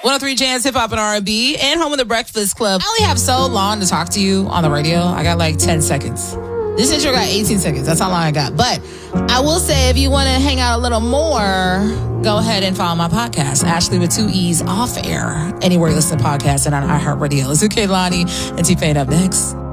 103 Jams, hip hop and R&B, and home of the Breakfast Club. I only have so long to talk to you on the radio. I got like 10 seconds. This intro got 18 seconds. That's how long I got. But I will say, if you want to hang out a little more, go ahead and follow my podcast, Ashley with 2 E's, off air. Anywhere you listen to podcasts and on iHeartRadio. It's Kehlani and T-Pain up next.